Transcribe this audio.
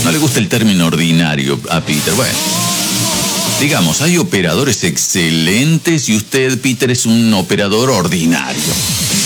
No le gusta el término ordinario a Peter. Bueno, digamos, hay operadores excelentes y usted, Peter, es un operador ordinario.